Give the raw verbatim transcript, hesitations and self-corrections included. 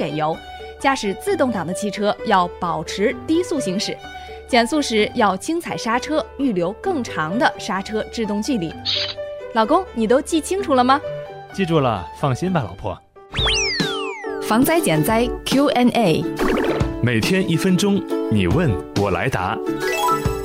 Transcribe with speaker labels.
Speaker 1: 点油。驾驶自动挡的汽车要保持低速行驶，减速时要轻踩刹车，预留更长的刹车制动距离。老公，你都记清楚了吗？
Speaker 2: 记住了，放心吧，老婆。
Speaker 1: 防灾减灾 Q and A，
Speaker 2: 每天一分钟，你问我来答。